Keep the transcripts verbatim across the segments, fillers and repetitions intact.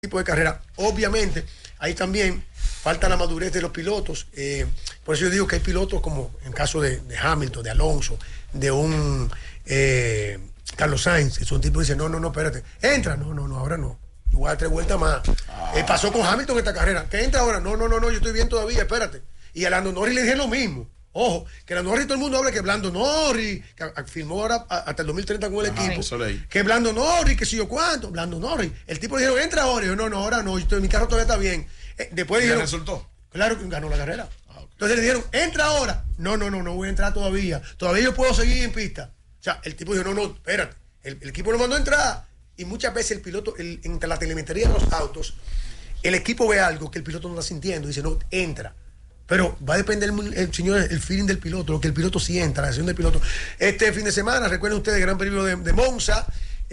tipo de carrera. Obviamente, ahí también falta la madurez de los pilotos. Eh, por eso yo digo que hay pilotos como en caso de, de Hamilton, de Alonso, de un eh, Carlos Sainz, que son tipos que dicen, no, no, no, espérate, entra, no, no, no, ahora no. Voy a dar tres vueltas más. Ah. Eh, pasó con Hamilton esta carrera. ¿Qué entra ahora? No, no, no, no, yo estoy bien todavía, espérate. Y a Lando Norris le dije lo mismo. Ojo, que Lando Norris todo el mundo habla que Lando Norris, que firmó ahora hasta el dos mil treinta con el Ajá, equipo. Que Lando Norris, que si yo cuánto, Lando Norris. El tipo le dijeron, entra ahora. Y yo, no, no, ahora no, yo, mi carro todavía está bien. Eh, después ¿Y dijeron, resultó? Claro que ganó la carrera. Ah, okay. Entonces le dijeron, entra ahora. No, no, no, no voy a entrar todavía. Todavía yo puedo seguir en pista. O sea, el tipo dijo, no, no, espérate. El, el equipo lo mandó a entrar. Y muchas veces el piloto, el, entre la telemetría de los autos, el equipo ve algo que el piloto no está sintiendo y dice, no, entra. Pero va a depender el, el señor, el feeling del piloto, lo que el piloto sienta, la decisión del piloto. Este fin de semana, recuerden ustedes, el Gran Premio de, de Monza,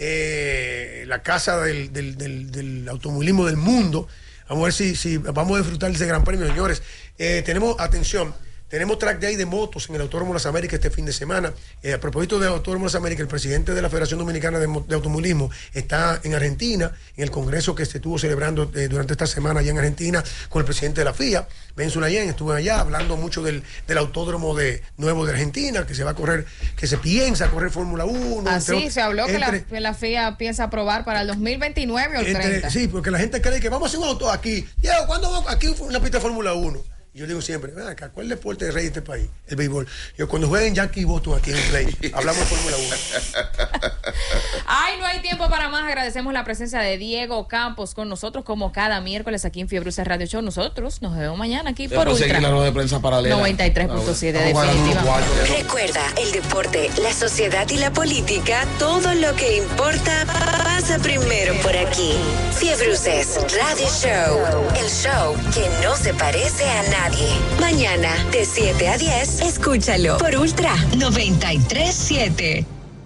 eh, la casa del, del, del, del automovilismo del mundo. Vamos a ver si, si vamos a disfrutar de ese Gran Premio, señores. Eh, tenemos, atención, tenemos track day de motos en el Autódromo de las Américas este fin de semana. Eh, a propósito del Autódromo de las Américas, el presidente de la Federación Dominicana de, de Automovilismo está en Argentina, en el congreso que se estuvo celebrando eh, durante esta semana allá en Argentina con el presidente de la F I A, Ben Sulayem, estuvo allá hablando mucho del, del autódromo de nuevo de Argentina, que se va a correr, que se piensa correr Fórmula uno. Así entre, se habló entre, que, la, que la F I A piensa aprobar para el dos mil veintinueve o el entre, treinta. Sí, porque la gente cree que vamos a hacer un auto aquí. Diego, ¿cuándo vamos? Aquí una pista de Fórmula uno. Yo digo siempre, ven acá, ¿cuál es el deporte de rey de este país? El béisbol. Yo cuando jueguen Yankee y Boston aquí en el Play, hablamos de Fórmula uno. Ay, no hay tiempo para más. Agradecemos la presencia de Diego Campos con nosotros, como cada miércoles aquí en Fiebre Radio Show. Nosotros nos vemos mañana aquí por Ultra la rueda de prensa paralela. noventa y tres punto siete, definitivamente. Recuerda, el deporte, la sociedad y la política, todo lo que importa pasa primero por aquí. Fiebre Radio Show, el show que no se parece a nadie. Mañana, de siete a diez, escúchalo por Ultra noventa y tres punto siete.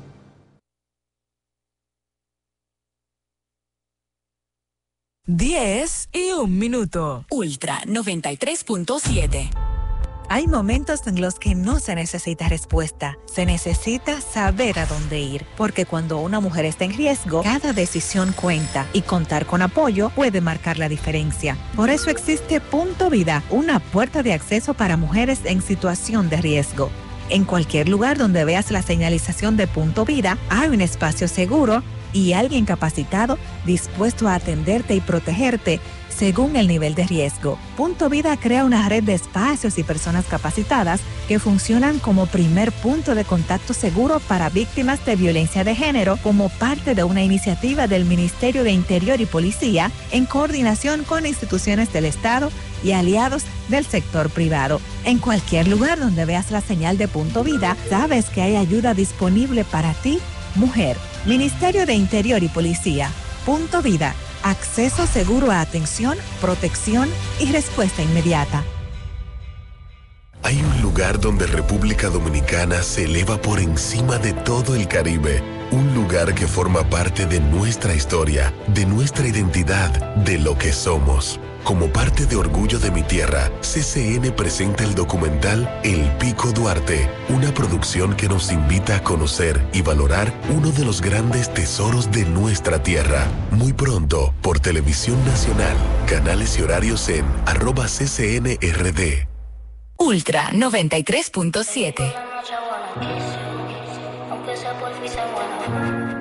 diez y un minuto. Ultra noventa y tres punto siete. Hay momentos en los que no se necesita respuesta, se necesita saber a dónde ir, porque cuando una mujer está en riesgo, cada decisión cuenta y contar con apoyo puede marcar la diferencia. Por eso existe Punto Vida, una puerta de acceso para mujeres en situación de riesgo. En cualquier lugar donde veas la señalización de Punto Vida, hay un espacio seguro y alguien capacitado dispuesto a atenderte y protegerte según el nivel de riesgo. Punto Vida crea una red de espacios y personas capacitadas que funcionan como primer punto de contacto seguro para víctimas de violencia de género, como parte de una iniciativa del Ministerio de Interior y Policía en coordinación con instituciones del Estado y aliados del sector privado. En cualquier lugar donde veas la señal de Punto Vida, sabes que hay ayuda disponible para ti, mujer. Ministerio de Interior y Policía. Punto Vida. Acceso seguro a atención, protección y respuesta inmediata. Hay un lugar donde República Dominicana se eleva por encima de todo el Caribe. Un lugar que forma parte de nuestra historia, de nuestra identidad, de lo que somos. Como parte de Orgullo de mi Tierra, C C N presenta el documental El Pico Duarte, una producción que nos invita a conocer y valorar uno de los grandes tesoros de nuestra tierra. Muy pronto, por Televisión Nacional, canales y horarios en arroba C C N R D. Ultra noventa y tres punto siete. Aunque sea por